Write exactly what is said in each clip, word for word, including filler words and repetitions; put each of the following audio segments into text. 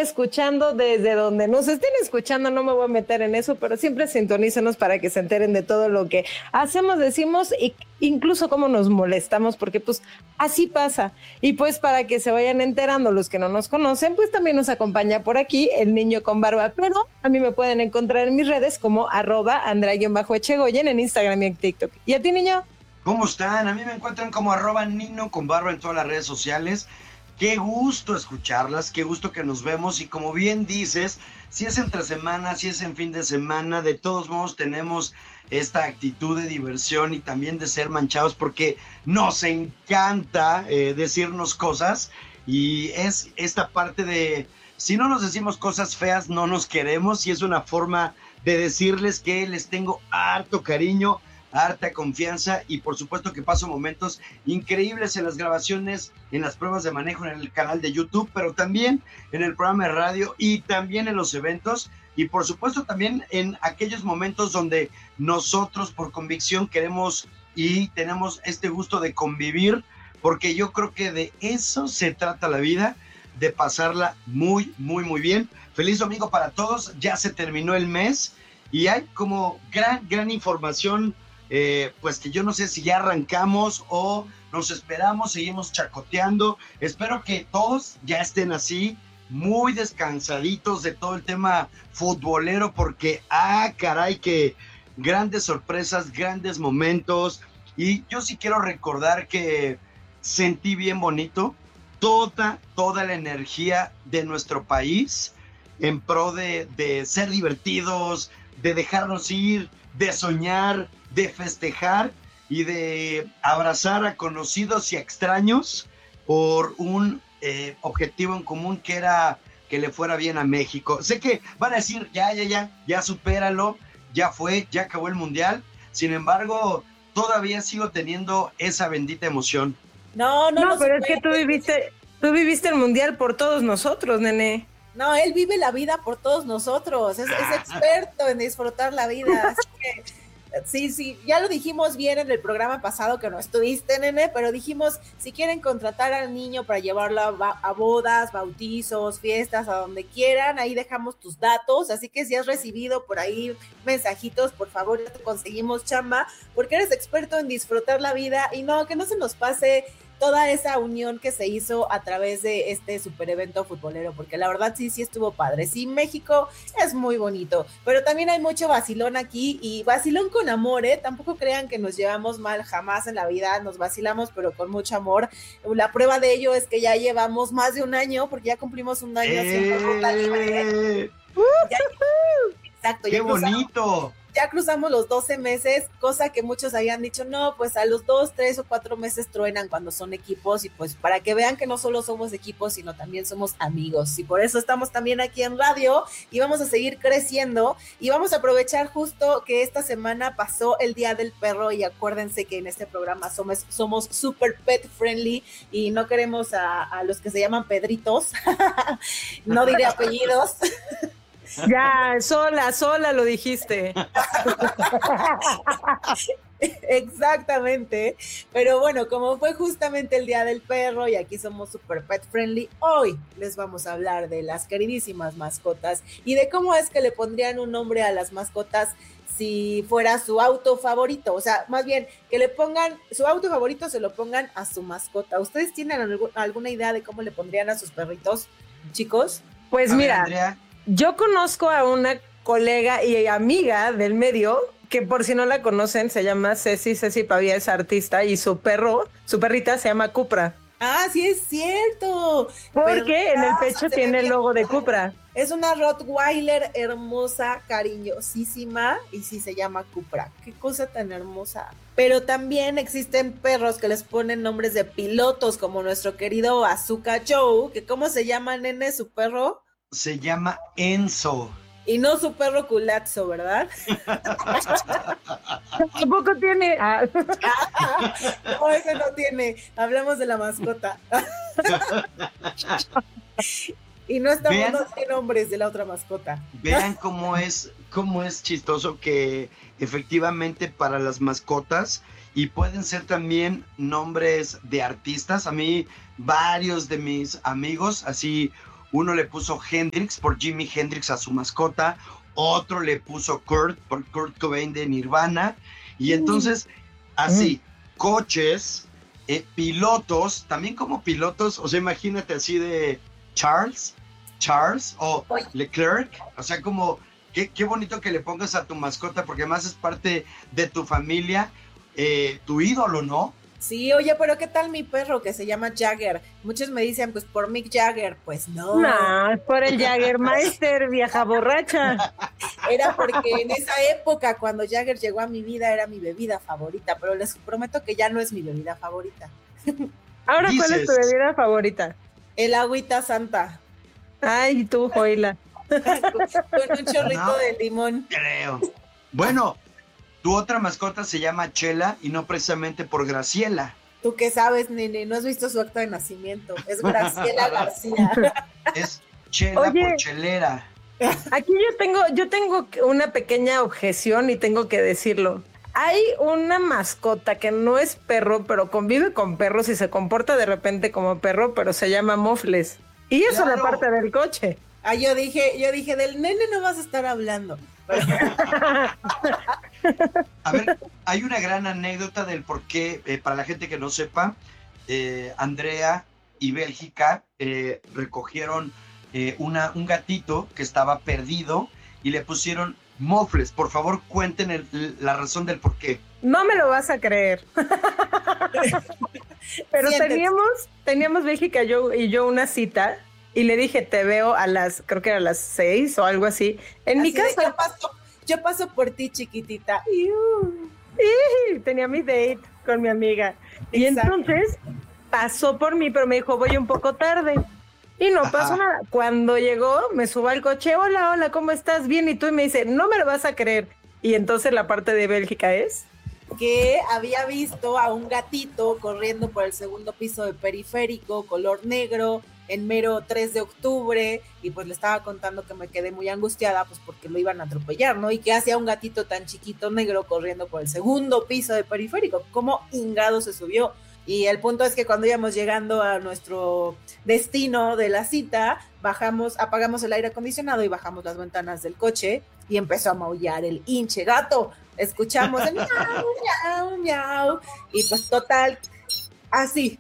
escuchando desde donde nos estén escuchando, no me voy a meter en eso, pero siempre sintonícenos para que se enteren de todo lo que hacemos, decimos y incluso cómo nos molestamos, porque pues así pasa. Y pues para que se vayan enterando los que no nos conocen, pues también nos acompaña por aquí el niño con barba, pero a mí me pueden encontrar en mis redes como arroba Andrea-Echegoyen en Instagram y en TikTok. ¿Y a ti, niño? ¿Cómo están? A mí me encuentran como arroba Nino con barba en todas las redes sociales. Qué gusto escucharlas, qué gusto que nos vemos y como bien dices, si es entre semana, si es en fin de semana, de todos modos tenemos esta actitud de diversión y también de ser manchados porque nos encanta eh, decirnos cosas y es esta parte de, si no nos decimos cosas feas, no nos queremos y es una forma de decirles que les tengo harto cariño, harta confianza y por supuesto que paso momentos increíbles en las grabaciones, en las pruebas de manejo en el canal de YouTube, pero también en el programa de radio y también en los eventos y por supuesto también en aquellos momentos donde nosotros por convicción queremos y tenemos este gusto de convivir, porque yo creo que de eso se trata la vida, de pasarla muy, muy, muy bien. Feliz domingo para todos, ya se terminó el mes y hay como gran, gran información. Eh, pues que yo no sé si ya arrancamos o nos esperamos, seguimos chacoteando. Espero que todos ya estén así, muy descansaditos de todo el tema futbolero, porque, ah, caray, que grandes sorpresas, grandes momentos. Y yo sí quiero recordar que sentí bien bonito toda, toda la energía de nuestro país en pro de, de ser divertidos, de dejarnos ir, de soñar, de festejar y de abrazar a conocidos y a extraños por un eh, objetivo en común que era que le fuera bien a México. Sé que van a decir, ya, ya, ya, ya supéralo, ya fue, ya acabó el Mundial. Sin embargo, todavía sigo teniendo esa bendita emoción. No, no, no, pero es que tú viviste, tú viviste el Mundial por todos nosotros, nene. No, él vive la vida por todos nosotros, es, es experto en disfrutar la vida, así que sí, sí, ya lo dijimos bien en el programa pasado que no estuviste, nene, pero dijimos, si quieren contratar al niño para llevarlo a, a bodas, bautizos, fiestas, a donde quieran, ahí dejamos tus datos, así que si has recibido por ahí mensajitos, por favor, ya te conseguimos chamba, porque eres experto en disfrutar la vida y no, que no se nos pase toda esa unión que se hizo a través de este super evento futbolero, porque la verdad sí, sí estuvo padre. Sí, México es muy bonito, pero también hay mucho vacilón aquí y vacilón con amor, ¿eh? Tampoco crean que nos llevamos mal jamás en la vida, nos vacilamos, pero con mucho amor. La prueba de ello es que ya llevamos más de un año, porque ya cumplimos un año haciendo ruta libre. Ya, exacto. ¡Qué bonito! Ya cruzamos los doce meses, cosa que muchos habían dicho, no, pues a los dos, tres o cuatro meses truenan cuando son equipos y pues para que vean que no solo somos equipos, sino también somos amigos y por eso estamos también aquí en radio y vamos a seguir creciendo y vamos a aprovechar justo que esta semana pasó el Día del Perro y acuérdense que en este programa somos, somos super pet friendly y no queremos a, a los que se llaman Pedritos, no diré apellidos. Ya, sola, sola lo dijiste. Exactamente, pero bueno, como fue justamente el Día del Perro y aquí somos super pet friendly, hoy les vamos a hablar de las queridísimas mascotas y de cómo es que le pondrían un nombre a las mascotas si fuera su auto favorito, o sea, más bien que le pongan su auto favorito, se lo pongan a su mascota. ¿Ustedes tienen alg- alguna idea de cómo le pondrían a sus perritos, chicos? Pues a mira, ver, Andrea. Yo conozco a una colega y amiga del medio, que por si no la conocen, se llama Ceci, Ceci Pavía es artista y su perro, su perrita se llama Cupra. Ah, sí es cierto. Porque en el pecho tiene el logo de Cupra. Es una Rottweiler hermosa, cariñosísima y sí se llama Cupra. Qué cosa tan hermosa. Pero también existen perros que les ponen nombres de pilotos como nuestro querido Azúcar Joe, que ¿cómo se llama, nene, su perro? Se llama Enzo. Y no su perro Culazzo, ¿verdad? Tampoco tiene. Ah. No, ese no tiene. Hablamos de la mascota. Y no estamos dando nombres de la otra mascota. Vean cómo es, cómo es chistoso que efectivamente para las mascotas, y pueden ser también nombres de artistas. A mí, varios de mis amigos, así uno le puso Hendrix por Jimi Hendrix a su mascota, otro le puso Kurt por Kurt Cobain de Nirvana, y entonces así, mm. coches, eh, pilotos, también como pilotos, o sea, imagínate así de Charles, Charles o Oy. Leclerc, o sea, como qué, qué bonito que le pongas a tu mascota, porque además es parte de tu familia, eh, tu ídolo, ¿no? Sí, oye, pero ¿qué tal mi perro que se llama Jagger? Muchos me dicen, pues por Mick Jagger, pues no. No, es por el Jaggermeister, vieja borracha. Era porque en esa época, cuando Jagger llegó a mi vida, era mi bebida favorita, pero les prometo que ya no es mi bebida favorita. Ahora, ¿cuál ¿Dices? es tu bebida favorita? El agüita santa. Ay, tú, Joila. Con un chorrito no, de limón. Creo. Bueno, tu otra mascota se llama Chela y no precisamente por Graciela. ¿Tú qué sabes, nene? No has visto su acta de nacimiento. Es Graciela García. Es Chela Oye, por chelera. Aquí yo tengo, yo tengo una pequeña objeción y tengo que decirlo. Hay una mascota que no es perro, pero convive con perros y se comporta de repente como perro, pero se llama Mofles. Y eso claro. es la parte del coche. Ah, yo dije, yo dije, del nene no vas a estar hablando. A ver, hay una gran anécdota del por qué, eh, para la gente que no sepa, eh, Andrea y Bélgica eh, recogieron eh, una, un gatito que estaba perdido y le pusieron Mofles. Por favor, cuenten el, la razón del por qué. No me lo vas a creer. Pero Sientes. teníamos, teníamos Bélgica yo, y yo una cita y le dije, te veo a las, creo que era a las seis o algo así, en así mi casa. Yo paso, yo paso por ti, chiquitita. Y tenía mi date con mi amiga. Exacto. Y entonces pasó por mí, pero me dijo, voy un poco tarde. Y no Ajá. pasó nada. Cuando llegó, me subo al coche, hola, hola, ¿cómo estás? Bien, y tú, y me dice, no me lo vas a creer. Y entonces la parte de Bélgica es... que había visto a un gatito corriendo por el segundo piso de Periférico, color negro, en mero tres de octubre, y pues le estaba contando que me quedé muy angustiada, pues porque lo iban a atropellar, ¿no? Y que hacía un gatito tan chiquito negro corriendo por el segundo piso de Periférico, ¿cómo ingado se subió? Y el punto es que cuando íbamos llegando a nuestro destino de la cita, bajamos, apagamos el aire acondicionado y bajamos las ventanas del coche y empezó a maullar el hinche gato. Escuchamos el miau, miau, miau. Y pues total, así,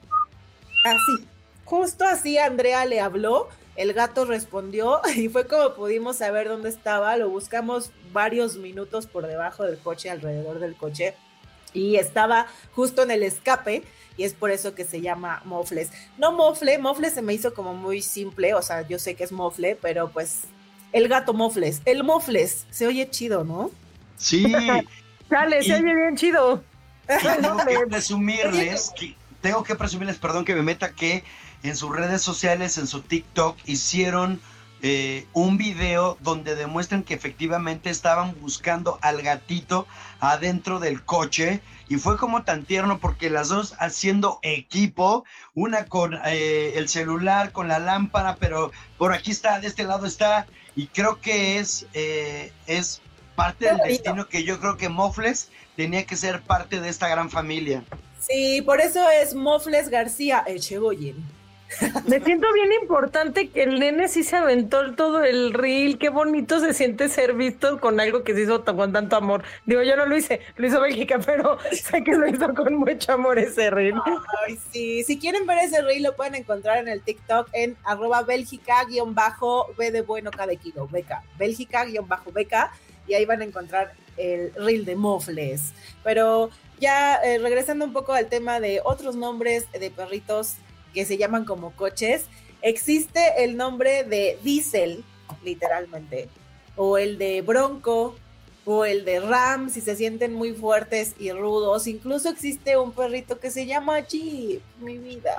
así, justo así Andrea le habló, el gato respondió y fue como pudimos saber dónde estaba. Lo buscamos varios minutos por debajo del coche, alrededor del coche, y estaba justo en el escape. Y es por eso que se llama Mofles. No Mofle, Mofle se me hizo como muy simple, o sea, yo sé que es Mofle, pero pues el gato Mofles, el Mofles, se oye chido, ¿no? Sí. Dale, se oye bien chido. Tengo que presumirles, que, tengo que presumirles, perdón que me meta, que en sus redes sociales, en su TikTok, hicieron eh, un video donde demuestran que efectivamente estaban buscando al gatito adentro del coche. Y fue como tan tierno porque las dos haciendo equipo, una con eh, el celular, con la lámpara, pero por aquí está, de este lado está, y creo que es, eh, es parte del destino, que yo creo que Mofles tenía que ser parte de esta gran familia. Sí, por eso es Mofles García Echegoyen. Me siento bien importante que el nene sí se aventó todo el reel. Qué bonito se siente ser visto con algo que se hizo con tanto amor. Digo, yo no lo hice, lo hizo Bélgica, pero sé que lo hizo con mucho amor ese reel. Ay, sí, si quieren ver ese reel lo pueden encontrar en el TikTok en arroba Bélgica guión bajo B de bueno K de kilo, beca, Bélgica guión bajo beca, y ahí van a encontrar el reel de Mofles. Pero ya eh, regresando un poco al tema de otros nombres de perritos que se llaman como coches, existe el nombre de Diesel, literalmente, o el de Bronco, o el de Ram, si se sienten muy fuertes y rudos. Incluso existe un perrito que se llama Jeep, mi vida.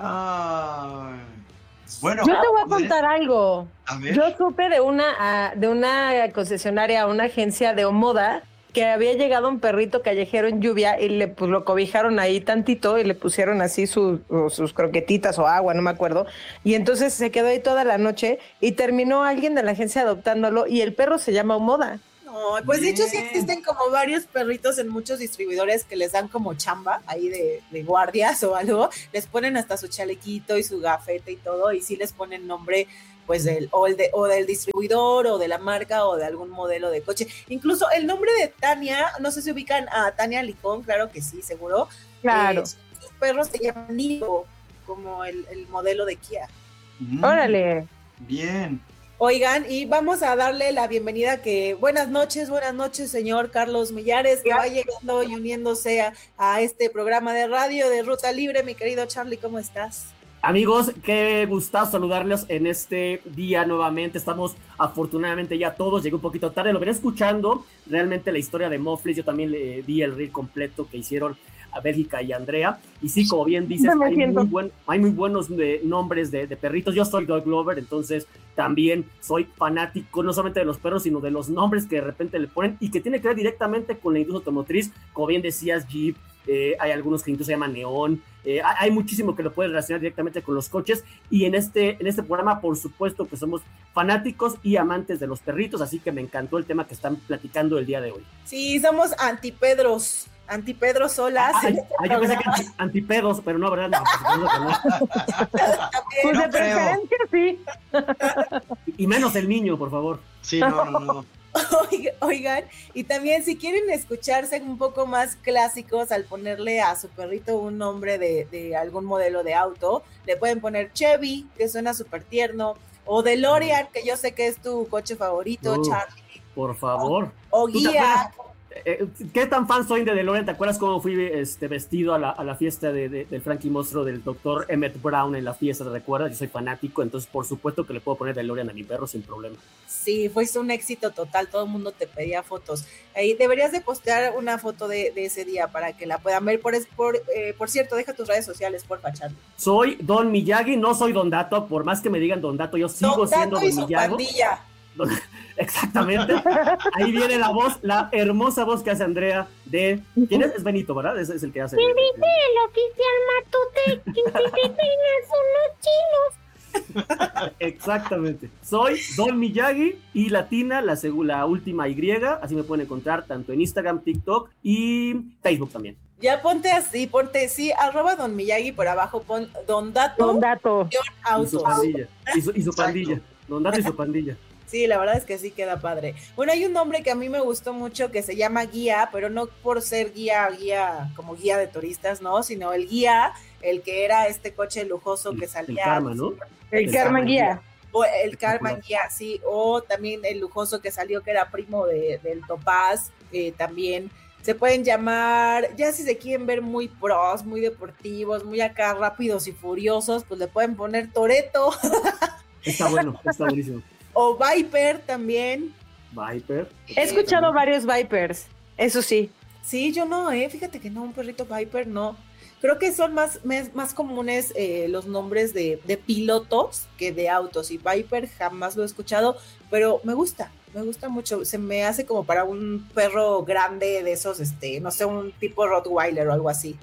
Ay. Bueno, yo te voy a contar algo. A ver. Yo supe de una, de una concesionaria, una agencia de moda, que había llegado un perrito callejero en lluvia y le pues, lo cobijaron ahí tantito y le pusieron así su, sus croquetitas o agua, no me acuerdo, y entonces se quedó ahí toda la noche y terminó alguien de la agencia adoptándolo y el perro se llama Omoda. No, pues de hecho sí existen como varios perritos en muchos distribuidores que les dan como chamba ahí de, de guardias o algo, les ponen hasta su chalequito y su gafete y todo, y sí les ponen nombre pues del, o, el de, o del distribuidor o de la marca o de algún modelo de coche. Incluso el nombre de Tania, no sé si ubican a Tania Licón, claro que sí, seguro. Claro. Eh, sus perros se llaman Nido, como el, el modelo de Kia. Mm, Órale. Bien. Oigan, y vamos a darle la bienvenida que, buenas noches, buenas noches, señor Carlos Millares, que va llegando y uniéndose a, a este programa de radio de Ruta Libre. Mi querido Charlie, ¿cómo estás? Amigos, qué gustazo saludarlos en este día nuevamente. Estamos afortunadamente ya todos, llegué un poquito tarde, lo venía escuchando, realmente la historia de Moflis, yo también le vi el reel completo que hicieron a Bélgica y Andrea, y sí, como bien dices, hay muy, buen, hay muy buenos de, nombres de, de perritos. Yo soy dog lover, entonces también soy fanático no solamente de los perros, sino de los nombres que de repente le ponen y que tiene que ver directamente con la industria automotriz, como bien decías, Jeep, eh, hay algunos que incluso se llaman Neón, eh, hay muchísimo que lo puede relacionar directamente con los coches, y en este, en este programa, por supuesto que somos fanáticos y amantes de los perritos, así que me encantó el tema que están platicando el día de hoy. Sí, somos antipedros. Antipedro Solas. Ah, ah, yo pensé que anti, antipedos, pero no, ¿verdad? No, pues, no. Pues No de creo. preferencia sí. Y menos el niño, por favor. Sí, no, no, no. Oigan, y también si quieren escucharse un poco más clásicos al ponerle a su perrito un nombre de, de algún modelo de auto, le pueden poner Chevy, que suena súper tierno, o DeLorean, que yo sé que es tu coche favorito, Uh, Charlie. Por favor. O ¿Tú te Guía. acuerdas? Eh, ¿Qué tan fan soy de DeLorean? ¿Te acuerdas cómo fui este, vestido a la, a la fiesta de, de, del Frankie Monstruo del doctor Emmett Brown en la fiesta? ¿Te recuerdas? Yo soy fanático, entonces por supuesto que le puedo poner DeLorean a mi perro sin problema. Sí, fue un éxito total, todo el mundo te pedía fotos. Ahí deberías de postear una foto de, de ese día para que la puedan ver. Por, por, eh, por cierto, deja tus redes sociales, porfa, Charlie. Soy Don Miyagi, no soy Don Dato, por más que me digan Don Dato, yo sigo Don siendo Dato y Don su Miyagi. pandilla. Exactamente. Ahí viene la voz, la hermosa voz que hace Andrea de... ¿Quién es? Es Benito, ¿verdad? Ese es el que hace... Me dice el oficial Matute que si te tienes unos chinos. Exactamente. Soy Don Miyagi y Latina, la, la última Y. Así me pueden encontrar tanto en Instagram, TikTok y Facebook también. Ya ponte así, ponte sí, arroba Don Miyagi, por abajo pon Don Dato. Don Dato. Y su pandilla. Y su, y su pandilla. Don Dato y su pandilla. Sí, la verdad es que sí queda padre. Bueno, hay un nombre que a mí me gustó mucho que se llama Guía, pero no por ser guía, guía, como guía de turistas, no, sino el Guía, el que era este coche lujoso que salía. El Karma, ¿no? El, el Karma Guía. O el Karma Guía, sí, o también el lujoso que salió que era primo de, del Topaz, eh, también. Se pueden llamar, ya si se quieren ver muy pros, muy deportivos, muy acá rápidos y furiosos, pues le pueden poner Toretto. Está bueno, está buenísimo. O Viper también. Viper. He escuchado eh, varios Vipers, eso sí. Sí, yo no, eh, fíjate que no, un perrito Viper no. Creo que son más, más, más comunes eh, los nombres de, de pilotos que de autos. Y Viper jamás lo he escuchado, pero me gusta, me gusta mucho. Se me hace como para un perro grande de esos, este, no sé, un tipo Rottweiler o algo así.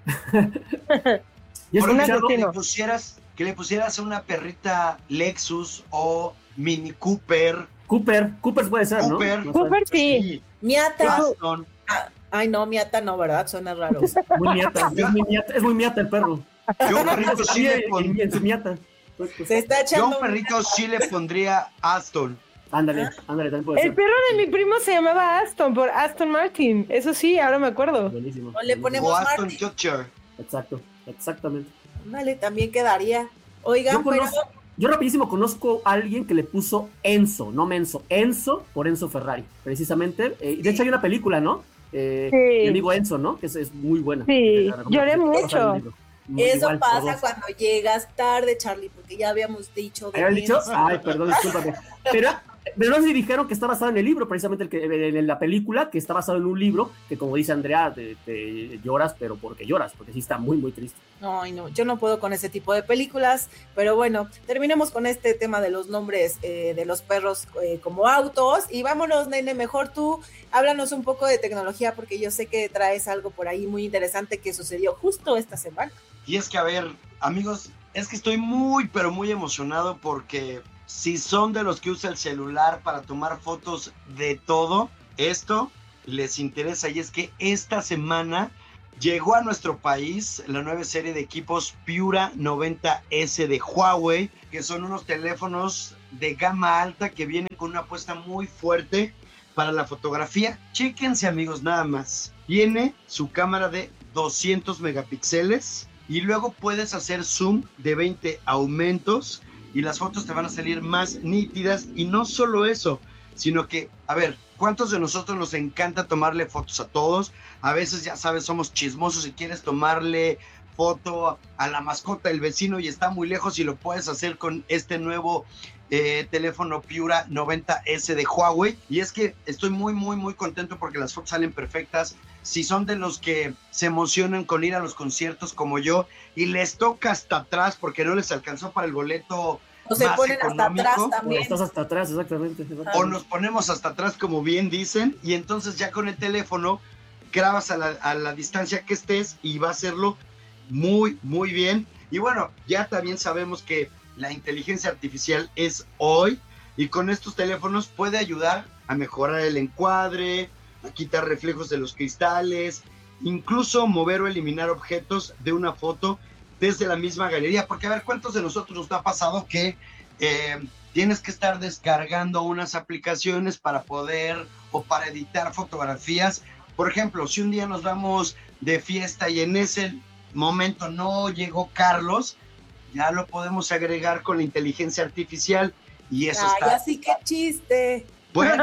¿Y es Por un ejemplo, que le pusieras, que le pusieras una perrita Lexus o Mini Cooper. Cooper, Cooper puede ser, Cooper, ¿no? Cooper sí. sí. Miata. Aston. Ah, ay, no, Miata no, ¿verdad? Suena raro. Muy miata, es muy miata, es muy miata el perro. Yo un perrito sí le pondría. En su miata. Se está echando. Yo un perrito sí le pondría Aston. Ándale, ándale, también puede El ser. perro de mi primo se llamaba Aston, por Aston Martin. Eso sí, ahora me acuerdo. Buenísimo. O le ponemos O Aston Martin. Kutcher. Exacto, exactamente. Vale, también quedaría. Oigan, Yo conozco, pero... Yo rapidísimo conozco a alguien que le puso Enzo, no Menzo, Enzo por Enzo Ferrari, precisamente. Eh, de hecho hay una película, ¿no? Eh, Sí. Mi amigo Enzo, ¿no? Que es, es muy buena. Sí, La recomiendo. lloré Está mucho. basada en un libro. Muy Eso igual, pasa todos. cuando llegas tarde, Charlie, porque ya habíamos dicho. de ¿Habían dicho? Enzo. Ay, perdón, discúlpame. Pero, pero no sé si dijeron que está basado en el libro, precisamente el que, en la película, que está basado en un libro, que como dice Andrea, te, te lloras, pero porque lloras, porque sí está muy, muy triste. Ay, no, yo no puedo con ese tipo de películas, pero bueno, terminemos con este tema de los nombres eh, de los perros eh, como autos y vámonos, nene, mejor tú háblanos un poco de tecnología porque yo sé que traes algo por ahí muy interesante que sucedió justo esta semana. Y es que, a ver, amigos, es que estoy muy, pero muy emocionado porque si son de los que usa el celular para tomar fotos de todo, esto les interesa y es que esta semana llegó a nuestro país la nueva serie de equipos Pura noventa ese de Huawei, que son unos teléfonos de gama alta que vienen con una apuesta muy fuerte para la fotografía. Chéquense, amigos, nada más. Tiene su cámara de doscientos megapíxeles y luego puedes hacer zoom de veinte aumentos y las fotos te van a salir más nítidas. Y no solo eso, sino que, a ver, ¿cuántos de nosotros nos encanta tomarle fotos a todos? A veces, ya sabes, somos chismosos y quieres tomarle foto a la mascota del vecino y está muy lejos, y lo puedes hacer con este nuevo eh, teléfono Pura noventa ese de Huawei. Y es que estoy muy, muy, muy contento porque las fotos salen perfectas. Si son de los que se emocionan con ir a los conciertos como yo y les toca hasta atrás porque no les alcanzó para el boleto O se más ponen económico, hasta atrás O también. estás hasta atrás, exactamente. o nos ponemos hasta atrás, como bien dicen, y entonces ya con el teléfono grabas a la, a la distancia que estés y va a hacerlo muy, muy bien. Y bueno, ya también sabemos que la inteligencia artificial es hoy, y con estos teléfonos puede ayudar a mejorar el encuadre, a quitar reflejos de los cristales, incluso mover o eliminar objetos de una foto desde la misma galería. Porque a ver, ¿cuántos de nosotros nos ha pasado que eh, tienes que estar descargando unas aplicaciones para poder o para editar fotografías? Por ejemplo, si un día nos vamos de fiesta y en ese momento no llegó Carlos, ya lo podemos agregar con la inteligencia artificial y eso Ay, está... así que chiste. Bueno,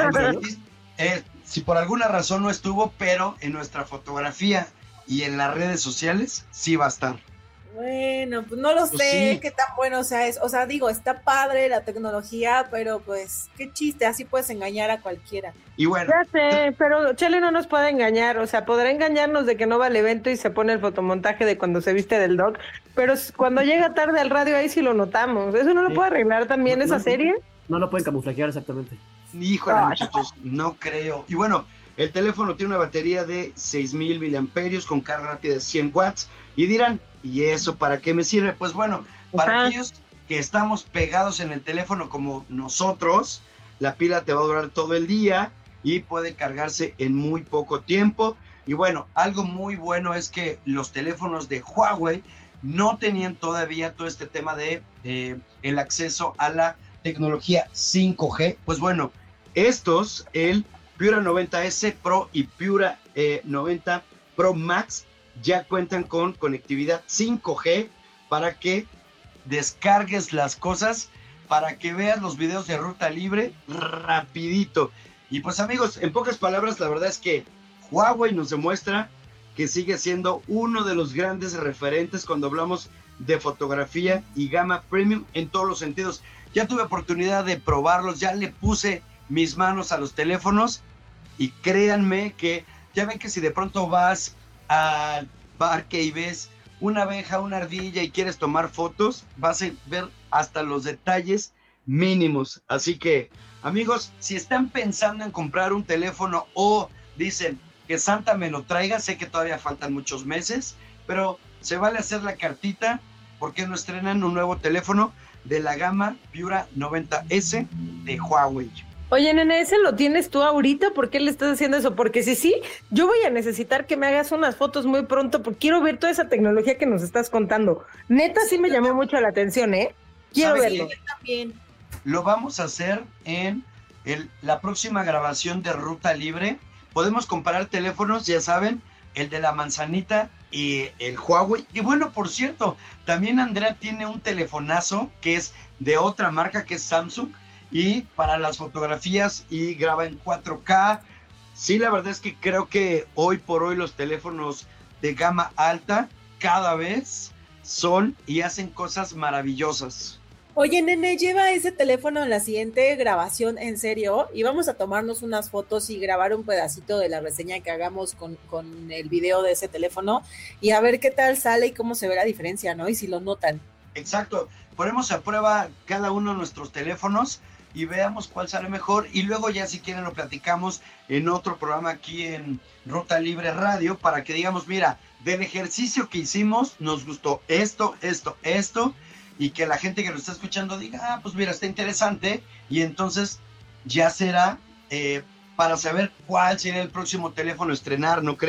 eh, si por alguna razón no estuvo, pero en nuestra fotografía y en las redes sociales sí va a estar. Bueno, pues no lo Pues sé sí. qué tan bueno sea es. O sea, digo, está padre la tecnología, pero pues qué chiste, así puedes engañar a cualquiera. Y bueno, Ya sé, pero Chele no nos puede engañar, o sea, podrá engañarnos de que no va al evento y se pone el fotomontaje de cuando se viste del Doc, pero s- cuando llega tarde al radio ahí sí lo notamos. ¿Eso no lo Sí. puede arreglar también No, esa no, serie? No lo pueden camuflajear exactamente. híjole, Ay. muchachos, no creo. Y bueno, el teléfono tiene una batería de seis mil miliamperios con carga rápida de cien watts. Y dirán, ¿y eso para qué me sirve? Pues bueno, para Ajá. aquellos que estamos pegados en el teléfono como nosotros, la pila te va a durar todo el día y puede cargarse en muy poco tiempo. Y bueno, algo muy bueno es que los teléfonos de Huawei no tenían todavía todo este tema de eh, el acceso a la tecnología cinco G. Pues bueno, estos, el Pura noventa ese Pro y Pura eh, noventa Pro Max, ya cuentan con conectividad cinco G para que descargues las cosas, para que veas los videos de Ruta Libre rapidito. Y pues amigos, en pocas palabras, la verdad es que Huawei nos demuestra que sigue siendo uno de los grandes referentes cuando hablamos de fotografía y gama premium en todos los sentidos. Ya tuve oportunidad de probarlos, ya le puse mis manos a los teléfonos y créanme que ya ven que si de pronto vas al parque y ves una abeja, una ardilla y quieres tomar fotos, vas a ver hasta los detalles mínimos. Así que, amigos, si están pensando en comprar un teléfono o dicen que Santa me lo traiga, sé que todavía faltan muchos meses, pero se vale hacer la cartita porque no estrenan un nuevo teléfono de la gama Pura noventa ese de Huawei. Oye, nene, ¿ese lo tienes tú ahorita? ¿Por qué le estás haciendo eso? Porque si sí, yo voy a necesitar que me hagas unas fotos muy pronto porque quiero ver toda esa tecnología que nos estás contando. Neta, sí me llamó mucho la atención, ¿eh? Quiero ¿Sabes verlo. qué? También. Lo vamos a hacer en el, la próxima grabación de Ruta Libre. Podemos comparar teléfonos, ya saben, el de la manzanita y el Huawei. Y bueno, por cierto, también Andrea tiene un telefonazo que es de otra marca, que es Samsung, y para las fotografías y graba en cuatro K. Sí, la verdad es que creo que hoy por hoy los teléfonos de gama alta cada vez son y hacen cosas maravillosas. Oye, nene, lleva ese teléfono en la siguiente grabación, en serio, y vamos a tomarnos unas fotos y grabar un pedacito de la reseña que hagamos con, con el video de ese teléfono y a ver qué tal sale y cómo se ve la diferencia, ¿no? Y si lo notan. Exacto, ponemos a prueba cada uno de nuestros teléfonos y veamos cuál sale mejor, y luego ya si quieren lo platicamos en otro programa aquí en Ruta Libre Radio para que digamos, mira, del ejercicio que hicimos nos gustó esto, esto, esto, y que la gente que lo está escuchando diga, ah, pues mira, está interesante, y entonces ya será eh, para saber cuál será el próximo teléfono a estrenar, ¿no creen?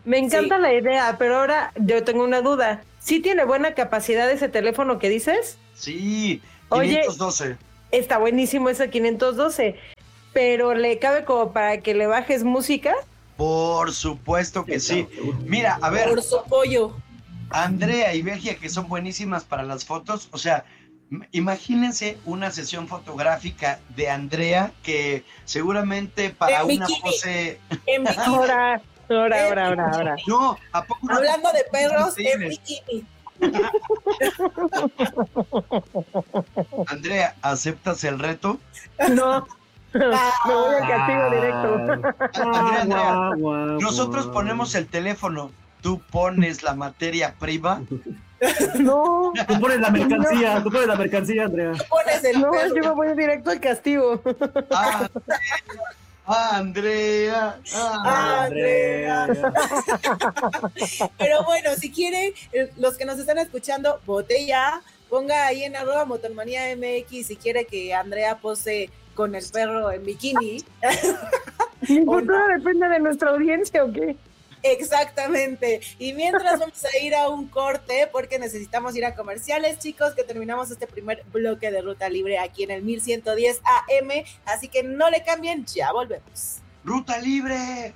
Me encanta Sí. la idea, pero ahora yo tengo una duda. ¿Sí tiene buena capacidad ese teléfono que dices? Sí, Oye. quinientos doce. Está buenísimo ese quinientos doce, pero ¿le cabe como para que le bajes música? Por supuesto que sí. Mira, a ver, Por su pollo. Andrea y Belgia, que son buenísimas para las fotos, o sea, m- imagínense una sesión fotográfica de Andrea que seguramente para En una bikini. pose... En bikini. Ahora, ahora, ahora, ahora, ahora. No, ¿a poco no? Hablando de perros, en Increíbles. bikini. Andrea, ¿aceptas el reto? No, me voy al castigo directo. Andrea, Andrea, Guau, guau, nosotros guau. ponemos el teléfono, tú pones la materia prima. No, Tú pones la mercancía, tú pones la mercancía, Andrea. Pones el no, perro. yo me voy directo al castigo. Ah, Andrea, ah, Andrea. Pero bueno, si quieren, eh, los que nos están escuchando, vote ya. Ponga ahí en arroba motormanía M X si quiere que Andrea pose con el perro en bikini. Mi futuro depende de nuestra audiencia, ¿o qué? Exactamente. Y mientras vamos a ir a un corte porque necesitamos ir a comerciales, chicos, que terminamos este primer bloque de Ruta Libre aquí en el mil ciento diez A M. Así que no le cambien, ya volvemos. ruta libre.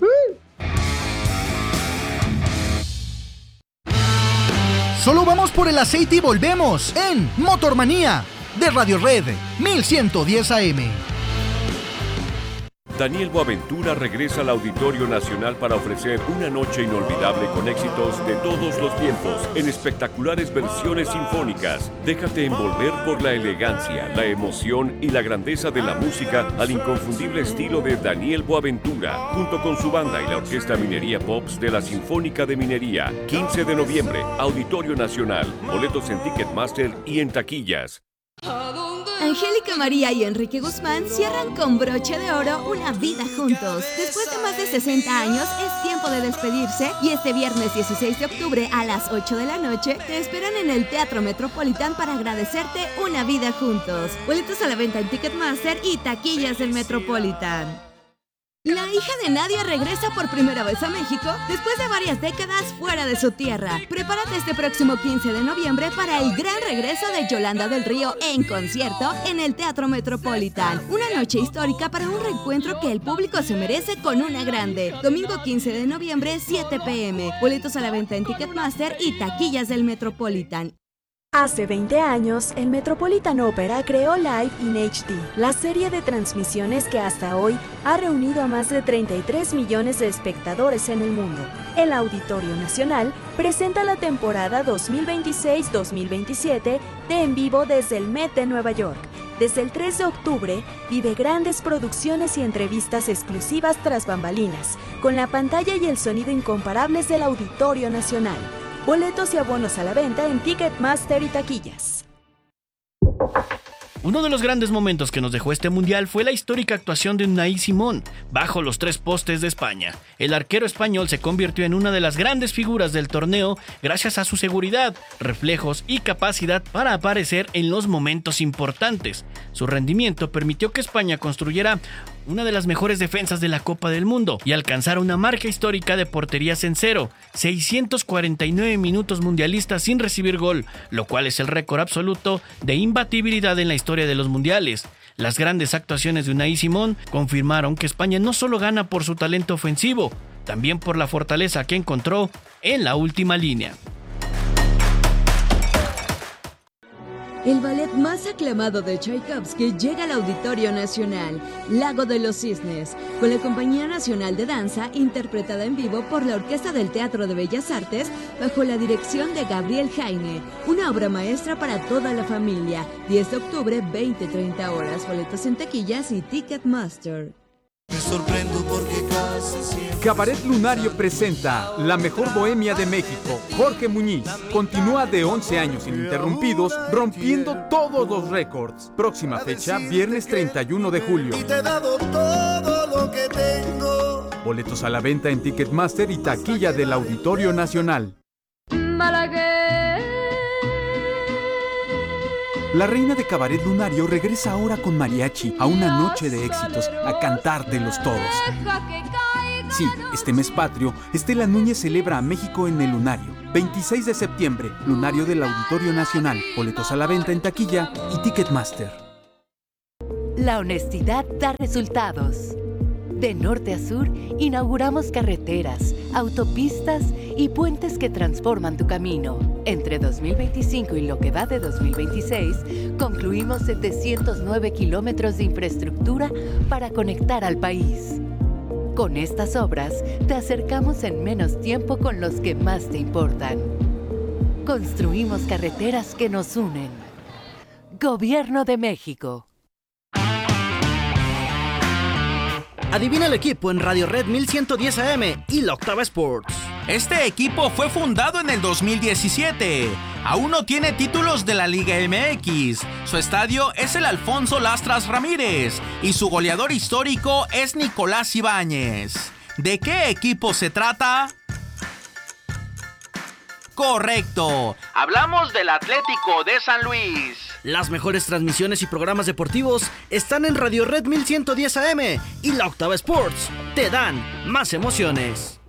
Solo vamos por el aceite y volvemos en Motormanía de Radio Red mil ciento diez A M. Daniel Boaventura regresa al Auditorio Nacional para ofrecer una noche inolvidable con éxitos de todos los tiempos en espectaculares versiones sinfónicas. Déjate envolver por la elegancia, la emoción y la grandeza de la música al inconfundible estilo de Daniel Boaventura, junto con su banda y la Orquesta Minería Pops de la Sinfónica de Minería. quince de noviembre, Auditorio Nacional. Boletos en Ticketmaster y en taquillas. Angélica María y Enrique Guzmán cierran con broche de oro una vida juntos. Después de más de sesenta años, es tiempo de despedirse y este viernes dieciséis de octubre a las ocho de la noche te esperan en el Teatro Metropolitan para agradecerte una vida juntos. Boletos a la venta en Ticketmaster y taquillas del Metropolitan. La hija de Nadia regresa por primera vez a México después de varias décadas fuera de su tierra. Prepárate este próximo quince de noviembre para el gran regreso de Yolanda del Río en concierto en el Teatro Metropolitan. Una noche histórica para un reencuentro que el público se merece con una grande. Domingo quince de noviembre, siete pe eme. Boletos a la venta en Ticketmaster y taquillas del Metropolitan. Hace veinte años, el Metropolitan Opera creó Live in H D, la serie de transmisiones que hasta hoy ha reunido a más de treinta y tres millones de espectadores en el mundo. El Auditorio Nacional presenta la temporada dos mil veintiséis dos mil veintisiete de En Vivo desde el Met de Nueva York. Desde el tres de octubre, vive grandes producciones y entrevistas exclusivas tras bambalinas, con la pantalla y el sonido incomparables del Auditorio Nacional. Boletos y abonos a la venta en Ticketmaster y taquillas. Uno de los grandes momentos que nos dejó este mundial fue la histórica actuación de Unai Simón bajo los tres postes de España. El arquero español se convirtió en una de las grandes figuras del torneo gracias a su seguridad, reflejos y capacidad para aparecer en los momentos importantes. Su rendimiento permitió que España construyera una de las mejores defensas de la Copa del Mundo y alcanzara una marca histórica de porterías en cero, seiscientos cuarenta y nueve minutos mundialistas sin recibir gol, lo cual es el récord absoluto de imbatibilidad en la historia de los mundiales. Las grandes actuaciones de Unai Simón confirmaron que España no solo gana por su talento ofensivo, también por la fortaleza que encontró en la última línea. El ballet más aclamado de Tchaikovsky llega al Auditorio Nacional, Lago de los Cisnes, con la Compañía Nacional de Danza, interpretada en vivo por la Orquesta del Teatro de Bellas Artes, bajo la dirección de Gabriel Jaime. Una obra maestra para toda la familia. diez de octubre, veinte treinta horas. Boletos en taquillas y Ticketmaster. Me sorprendo porque casi siempre... Cabaret Lunario presenta La Mejor Bohemia de México. Jorge Muñiz continúa de once años ininterrumpidos, rompiendo todos los récords. Próxima fecha, viernes treinta y uno de julio. Y te he dado todo lo que tengo. Boletos a la venta en Ticketmaster y taquilla del Auditorio Nacional. La reina de Cabaret Lunario regresa ahora con mariachi a una noche de éxitos a cantártelos todos. Sí, este mes patrio, Estela Núñez celebra a México en el Lunario. veintiséis de septiembre, Lunario del Auditorio Nacional. Boletos a la venta en taquilla y Ticketmaster. La honestidad da resultados. De norte a sur, inauguramos carreteras, autopistas y puentes que transforman tu camino. Entre dos mil veinticinco y lo que va de dos mil veintiséis, concluimos setecientos nueve kilómetros de infraestructura para conectar al país. Con estas obras, te acercamos en menos tiempo con los que más te importan. Construimos carreteras que nos unen. Gobierno de México. Adivina el equipo en Radio Red mil ciento diez A M y la Octava Sports. Este equipo fue fundado en el dos mil diecisiete. Aún no tiene títulos de la Liga M X. Su estadio es el Alfonso Lastras Ramírez y su goleador histórico es Nicolás Ibáñez. ¿De qué equipo se trata? Correcto. Hablamos del Atlético de San Luis. Las mejores transmisiones y programas deportivos están en Radio Red mil ciento diez A M y la Octava Sports. Te dan más emociones.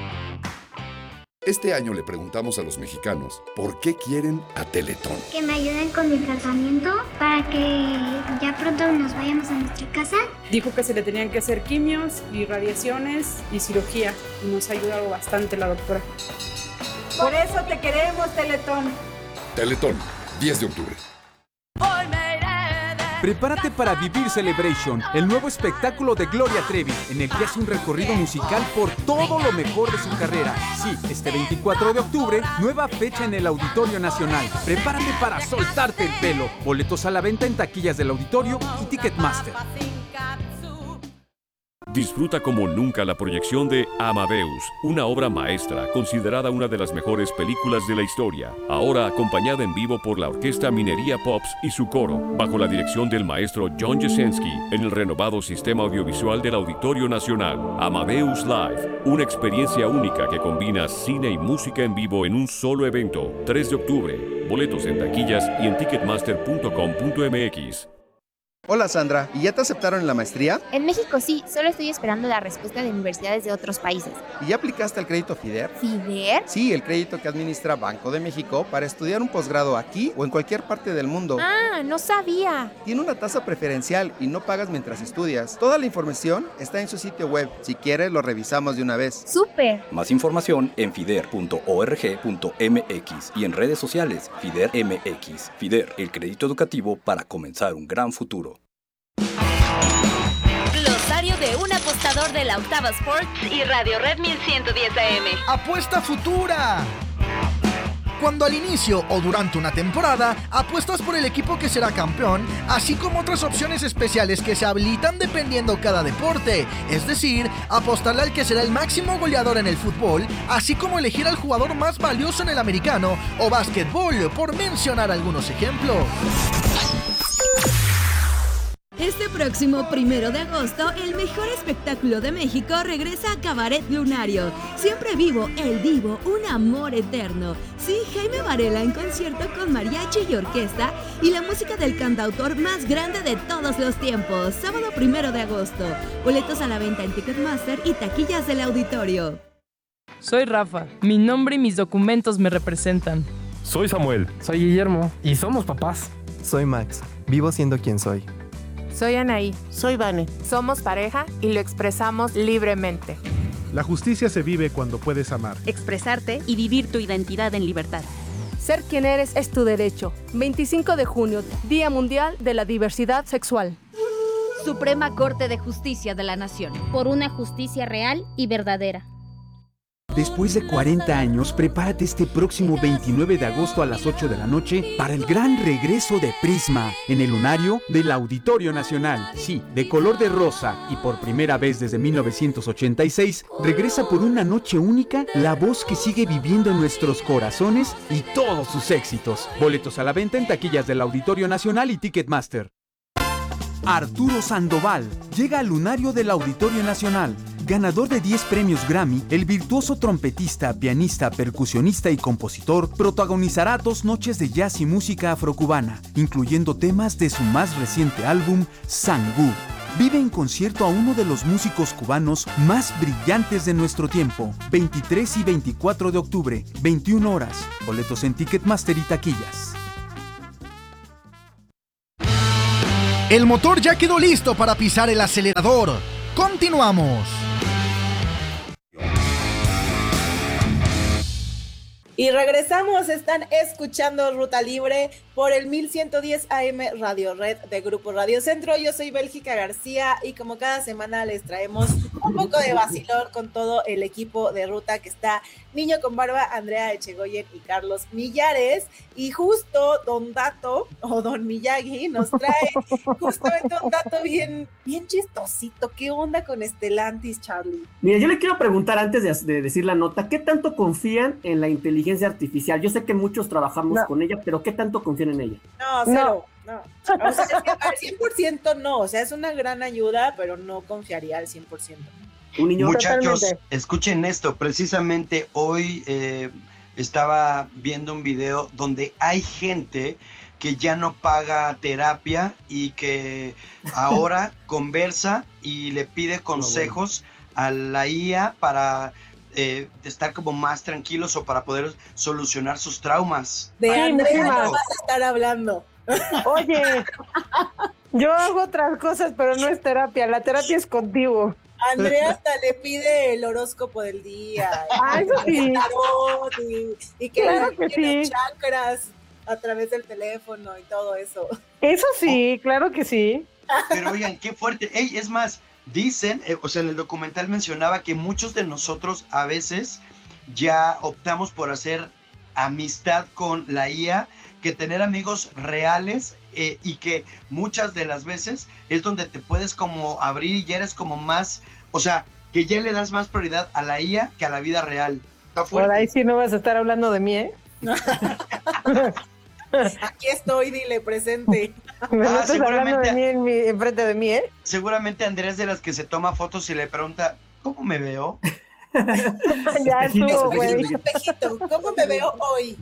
Este año le preguntamos a los mexicanos por qué quieren a Teletón. Que me ayuden con mi tratamiento para que ya pronto nos vayamos a nuestra casa. Dijo que se le tenían que hacer quimios y radiaciones y cirugía. Y nos ha ayudado bastante la doctora. Por eso te queremos, Teletón. Teletón, diez de octubre. Prepárate para Vivir Celebration, el nuevo espectáculo de Gloria Trevi, en el que hace un recorrido musical por todo lo mejor de su carrera. Sí, este veinticuatro de octubre, nueva fecha en el Auditorio Nacional. Prepárate para soltarte el pelo. Boletos a la venta en taquillas del auditorio y Ticketmaster. Disfruta como nunca la proyección de Amadeus, una obra maestra considerada una de las mejores películas de la historia, ahora acompañada en vivo por la Orquesta Minería Pops y su coro, bajo la dirección del maestro John Jasenski, en el renovado sistema audiovisual del Auditorio Nacional. Amadeus Live, una experiencia única que combina cine y música en vivo en un solo evento. tres de octubre, boletos en taquillas y en ticketmaster punto com punto m x. Hola Sandra, ¿y ya te aceptaron en la maestría? En México sí, solo estoy esperando la respuesta de universidades de otros países. ¿Y ya aplicaste al crédito FIDER? ¿FIDER? Sí, el crédito que administra Banco de México para estudiar un posgrado aquí o en cualquier parte del mundo. Ah, no sabía. Tiene una tasa preferencial y no pagas mientras estudias. Toda la información está en su sitio web. Si quieres, lo revisamos de una vez. ¡Súper! Más información en fider punto org punto m x y en redes sociales FIDER M X. FIDER, el crédito educativo para comenzar un gran futuro. Glosario de un apostador de la Octava Sports y Radio Red mil ciento diez A M. ¡Apuesta futura! Cuando al inicio o durante una temporada apuestas por el equipo que será campeón, así como otras opciones especiales que se habilitan dependiendo cada deporte, es decir, apostarle al que será el máximo goleador en el fútbol, así como elegir al jugador más valioso en el americano o básquetbol, por mencionar algunos ejemplos. Este próximo primero de agosto, el mejor espectáculo de México regresa a Cabaret Lunario. Siempre vivo, el divo, un amor eterno. Sí, Jaime Varela en concierto con mariachi y orquesta y la música del cantautor más grande de todos los tiempos. Sábado primero de agosto. Boletos a la venta en Ticketmaster y taquillas del auditorio. Soy Rafa. Mi nombre y mis documentos me representan. Soy Samuel. Soy Guillermo. Y somos papás. Soy Max. Vivo siendo quien soy. Soy Anaí. Soy Vane. Somos pareja y lo expresamos libremente. La justicia se vive cuando puedes amar, expresarte y vivir tu identidad en libertad. Ser quien eres es tu derecho. veinticinco de junio, Día Mundial de la Diversidad Sexual. Suprema Corte de Justicia de la Nación. Por una justicia real y verdadera. Después de cuarenta años, prepárate este próximo veintinueve de agosto a las ocho de la noche para el gran regreso de Prisma en el Lunario del Auditorio Nacional. Sí, de color de rosa y por primera vez desde mil novecientos ochenta y seis, regresa por una noche única la voz que sigue viviendo en nuestros corazones y todos sus éxitos. Boletos a la venta en taquillas del Auditorio Nacional y Ticketmaster. Arturo Sandoval llega al Lunario del Auditorio Nacional. Ganador de diez premios Grammy, el virtuoso trompetista, pianista, percusionista y compositor protagonizará dos noches de jazz y música afrocubana, incluyendo temas de su más reciente álbum, Sangú. Vive en concierto a uno de los músicos cubanos más brillantes de nuestro tiempo. veintitrés y veinticuatro de octubre, veintiuna horas. Boletos en Ticketmaster y taquillas. El motor ya quedó listo para pisar el acelerador. Continuamos. Y regresamos, están escuchando Ruta Libre por el mil ciento diez A M Radio Red de Grupo Radio Centro. Yo soy Bélgica García y como cada semana les traemos un poco de vacilón con todo el equipo de Ruta, que está Niño con Barba, Andrea Echegoyen y Carlos Millares. Y justo Don Dato, o Don Miyagi, nos trae justamente un dato bien, bien chistosito. ¿Qué onda con Stellantis, Charlie? Mira, yo le quiero preguntar antes de, de decir la nota, ¿qué tanto confían en la inteligencia artificial? Yo sé que muchos trabajamos no. con ella, pero ¿qué tanto confían en ella? No, cero, no. no. O sea, al cien por ciento no, o sea, es una gran ayuda, pero no confiaría al cien por ciento. Un niño. Muchachos, Totalmente. Escuchen esto, precisamente hoy eh, estaba viendo un video donde hay gente que ya no paga terapia y que ahora conversa y le pide consejos a la I A para eh, estar como más tranquilos o para poder solucionar sus traumas. De Andrea no vas a estar hablando. Oye, yo hago otras cosas, pero no es terapia, la terapia es contigo. Andrea hasta le pide el horóscopo del día. Ah, eso sí. Tarot, y, y que, claro que sí. chakras a través del teléfono y todo eso. Eso sí, oh. claro que sí. Pero oigan, qué fuerte. Ey, es más, dicen, eh, o sea, en el documental mencionaba que muchos de nosotros a veces ya optamos por hacer amistad con la I A, que tener amigos reales, eh, y que muchas de las veces es donde te puedes como abrir y ya eres como más, o sea, que ya le das más prioridad a la I A que a la vida real. Está fuerte. Por ahí sí no vas a estar hablando de mí, ¿eh? Aquí estoy, dile, presente. Me ah, estás hablando de mí, en mi, enfrente de mí, ¿eh? Seguramente Andrés de las que se toma fotos y le pregunta, ¿cómo me veo? Ya estuvo, güey. ¿Cómo me veo hoy?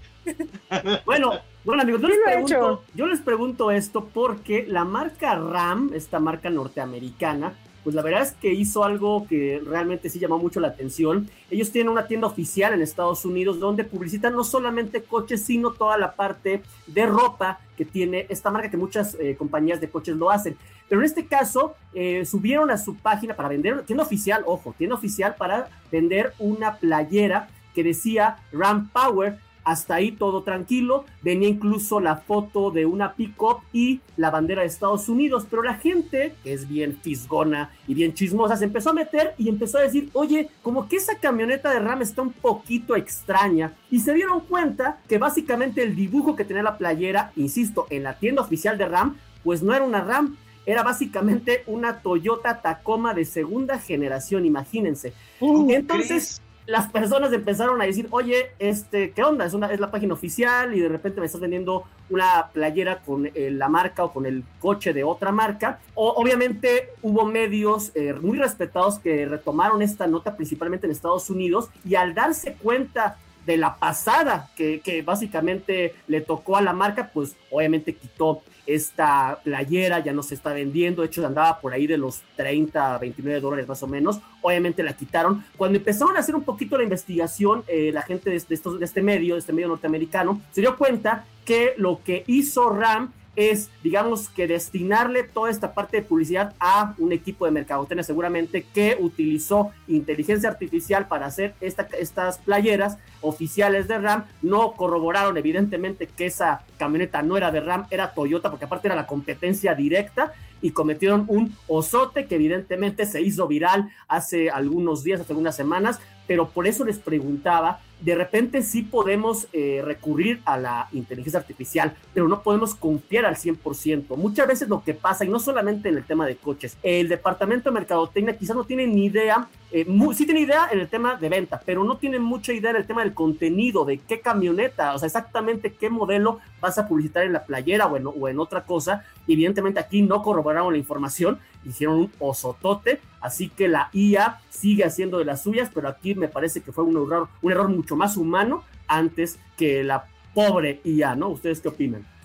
Bueno, bueno amigos, yo les, pregunto, yo les pregunto esto porque la marca RAM, esta marca norteamericana, pues la verdad es que hizo algo que realmente sí llamó mucho la atención. Ellos tienen una tienda oficial en Estados Unidos donde publicitan no solamente coches, sino toda la parte de ropa que tiene esta marca, que muchas eh, compañías de coches lo hacen. Pero en este caso, eh, subieron a su página para vender, tienda oficial, ojo, tienda oficial para vender una playera que decía Ram Power. Hasta ahí todo tranquilo, venía incluso la foto de una pick-up y la bandera de Estados Unidos, pero la gente, que es bien fisgona y bien chismosa, se empezó a meter y empezó a decir, oye, como que esa camioneta de RAM está un poquito extraña, y se dieron cuenta que básicamente el dibujo que tenía la playera, insisto, en la tienda oficial de RAM, pues no era una RAM, era básicamente una Toyota Tacoma de segunda generación, imagínense. Entonces las personas empezaron a decir, oye, este, ¿qué onda? Es, una, es la página oficial y de repente me estás vendiendo una playera con eh, la marca o con el coche de otra marca. O, obviamente hubo medios eh, muy respetados que retomaron esta nota, principalmente en Estados Unidos, y al darse cuenta de la pasada que, que básicamente le tocó a la marca, pues obviamente quitó esta playera, ya no se está vendiendo, de hecho andaba por ahí de los treinta, veintinueve dólares más o menos, obviamente la quitaron. Cuando empezaron a hacer un poquito la investigación, eh, la gente de, de, estos, de este medio, de este medio norteamericano, se dio cuenta que lo que hizo RAM es, digamos, que destinarle toda esta parte de publicidad a un equipo de mercadotecnia seguramente que utilizó inteligencia artificial para hacer esta, estas playeras oficiales de RAM. No corroboraron evidentemente que esa camioneta no era de RAM, era Toyota, porque aparte era la competencia directa, y cometieron un osote que evidentemente se hizo viral hace algunos días, hace algunas semanas, pero por eso les preguntaba, de repente sí podemos eh, recurrir a la inteligencia artificial, pero no podemos confiar al cien por ciento. Muchas veces lo que pasa, y no solamente en el tema de coches, el departamento de mercadotecnia quizás no tiene ni idea, eh, muy, sí tiene idea en el tema de venta, pero no tiene mucha idea en el tema del contenido, de qué camioneta, o sea, exactamente qué modelo vas a publicitar en la playera o en, o en otra cosa. Evidentemente aquí no corroboraron la información, hicieron un osotote, así que la I A sigue haciendo de las suyas, pero aquí me parece que fue un error, un error mucho más humano antes que la pobre I A, ¿no? ¿Ustedes qué opinan?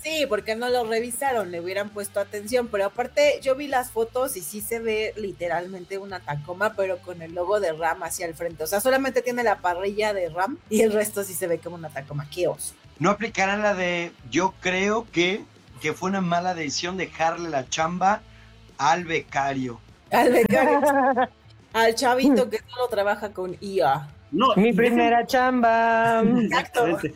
Sí, porque no lo revisaron, le hubieran puesto atención, pero aparte yo vi las fotos y sí se ve literalmente una Tacoma, pero con el logo de RAM hacia el frente, o sea, solamente tiene la parrilla de RAM y el resto sí se ve como una Tacoma. ¡Qué oso! No aplicarán la de, yo creo que, que fue una mala decisión dejarle la chamba al becario. Al becario, al chavito que solo trabaja con I A. No, Mi y primera dejen- chamba. Exactamente.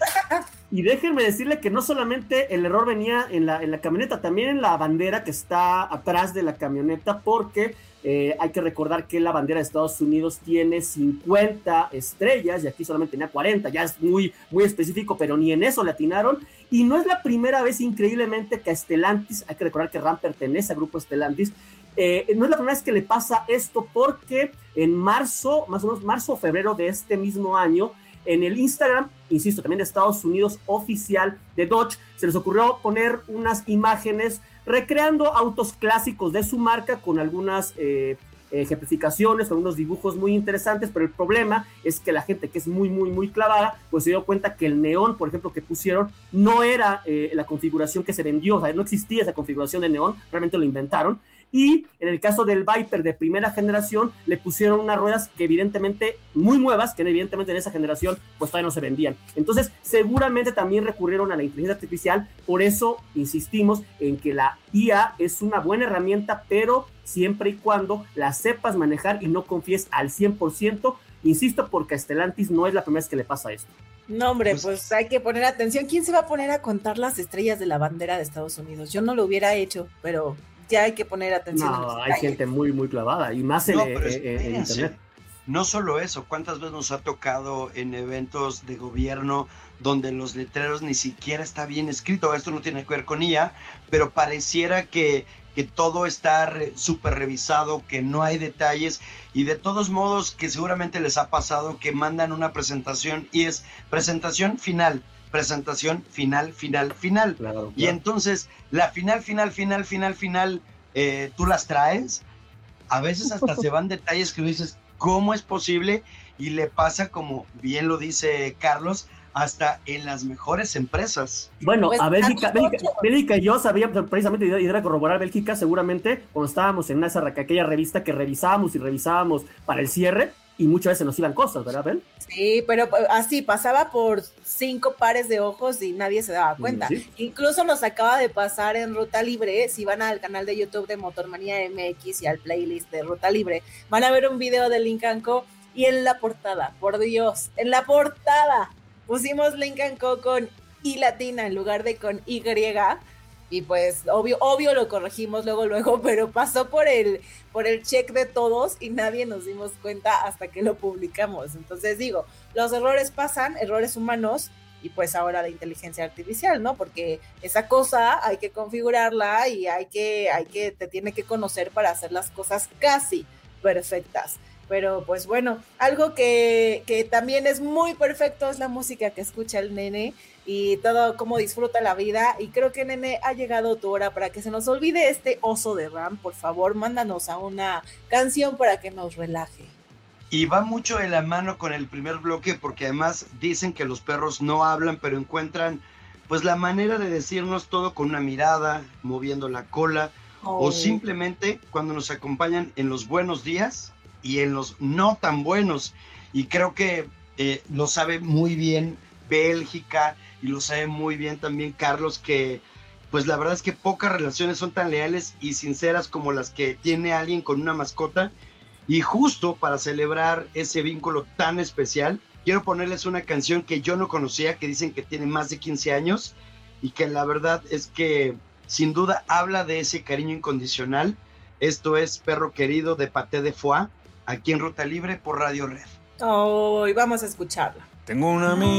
Y déjenme decirle que no solamente el error venía en la, en la camioneta, también en la bandera que está atrás de la camioneta, porque eh, hay que recordar que la bandera de Estados Unidos tiene cincuenta estrellas y aquí solamente tenía cuarenta, ya es muy, muy específico, pero ni en eso le atinaron. Y no es la primera vez, increíblemente, que a Stellantis, hay que recordar que RAM pertenece al grupo Stellantis, eh, no es la primera vez que le pasa esto, porque en marzo, más o menos marzo o febrero de este mismo año, en el Instagram, insisto, también de Estados Unidos, oficial de Dodge, se les ocurrió poner unas imágenes recreando autos clásicos de su marca con algunas eh, ejemplificaciones, con unos dibujos muy interesantes, pero el problema es que la gente que es muy, muy, muy clavada, pues se dio cuenta que el neón, por ejemplo, que pusieron, no era eh, la configuración que se vendió, o sea, no existía esa configuración de neón, realmente lo inventaron. Y en el caso del Viper de primera generación, le pusieron unas ruedas que evidentemente, muy nuevas, que evidentemente en esa generación pues todavía no se vendían. Entonces, seguramente también recurrieron a la inteligencia artificial, por eso insistimos en que la I A es una buena herramienta, pero siempre y cuando la sepas manejar y no confíes al cien por ciento, insisto, porque a Stellantis no es la primera vez que le pasa esto. No, hombre, pues, pues hay que poner atención. ¿Quién se va a poner a contar las estrellas de la bandera de Estados Unidos? Yo no lo hubiera hecho, pero ya hay que poner atención. No, hay gente muy, muy clavada, y más en, No, eh, pero eh, en espérense. internet. No solo eso, ¿cuántas veces nos ha tocado en eventos de gobierno donde los letreros ni siquiera está bien escrito? Esto no tiene que ver con I A, pero pareciera que, que todo está re, súper revisado, que no hay detalles, y de todos modos que seguramente les ha pasado que mandan una presentación y es presentación final, presentación final, final, final. Claro, claro. Y entonces la final, final, final, final, final, eh, tú las traes, a veces hasta se van detalles que dices, ¿cómo es posible? Y le pasa, como bien lo dice Carlos, hasta en las mejores empresas. Bueno, Pues, a Bélgica, a Bélgica, nosotros. Bélgica y yo sabíamos precisamente, y era corroborar Bélgica, seguramente cuando estábamos en esa, aquella revista que revisábamos y revisábamos para el cierre, y muchas veces nos iban cosas, ¿verdad, Bel? Sí, pero así pasaba por cinco pares de ojos y nadie se daba cuenta. Sí. Incluso nos acaba de pasar en Ruta Libre. Si van al canal de YouTube de Motormanía M X y al playlist de Ruta Libre, van a ver un video de Lincoln Co. Y en la portada, por Dios, en la portada pusimos Lincoln Co. con I latina en lugar de con Y. Y pues obvio, obvio lo corregimos luego, luego, pero pasó por el, por el check de todos y nadie nos dimos cuenta hasta que lo publicamos. Entonces digo, los errores pasan, errores humanos, y pues ahora de inteligencia artificial, ¿no? Porque esa cosa hay que configurarla y hay que, hay que, te tiene que conocer para hacer las cosas casi perfectas. Pero pues bueno, algo que, que también es muy perfecto es la música que escucha el nene y todo cómo disfruta la vida. Y creo que, nene, ha llegado tu hora para que se nos olvide este oso de RAM. Por favor, mándanos a una canción para que nos relaje. Y va mucho de la mano con el primer bloque, porque además dicen que los perros no hablan, pero encuentran pues la manera de decirnos todo con una mirada, moviendo la cola, Oh. o simplemente cuando nos acompañan en los buenos días y en los no tan buenos. Y creo que eh, lo sabe muy bien Bélgica, y lo sabe muy bien también Carlos, que pues la verdad es que pocas relaciones son tan leales y sinceras como las que tiene alguien con una mascota. Y justo para celebrar ese vínculo tan especial, quiero ponerles una canción que yo no conocía, que dicen que tiene más de quince años, y que la verdad es que sin duda habla de ese cariño incondicional. Esto es Perro Querido de Paté de Foix, aquí en Ruta Libre por Radio Red. Oh, y vamos a escucharla. Tengo una amiga